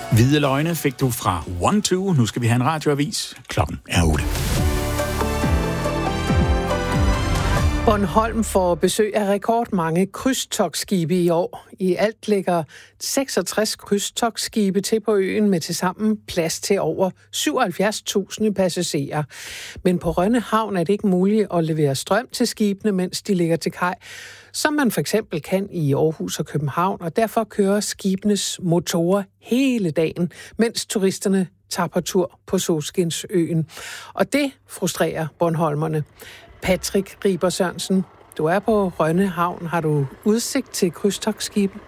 Hvide løgne fik du fra 1-2. Nu skal vi have en radioavis. Klokken er 8. Bornholm får besøg af rekordmange krydstogtskibe i år. I alt ligger 66 krydstogtskibe til på øen med tilsammen plads til over 77.000 passagerer. Men på Rønne Havn er det ikke muligt at levere strøm til skibene, mens de ligger til kaj, som man for eksempel kan i Aarhus og København, og derfor kører skibenes motorer hele dagen, mens turisterne tager på tur på Solskinsøen. Og det frustrerer bornholmerne. Patrick Riber Sørensen, du er på Rønne Havn. Har du udsigt til krydstogtskibe?